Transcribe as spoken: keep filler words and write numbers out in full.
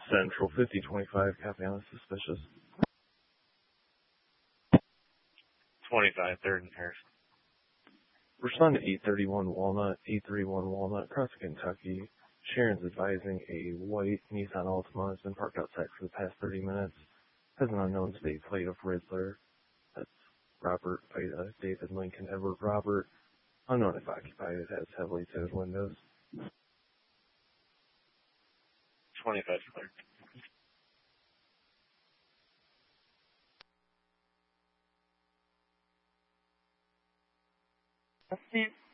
Central fifty twenty-five, copy on the suspicious. twenty-five, third and Harris. Respond to eight thirty-one Walnut, eight thirty-one Walnut, across Kentucky. Sharon's advising a white Nissan Altima has been parked outside for the past thirty minutes. Has an unknown state plate of Riddler. That's Robert, Ida, David, Lincoln, Edward, Robert. Unknown if occupied. It has heavily tinted windows. twenty-five, clear. Pursuit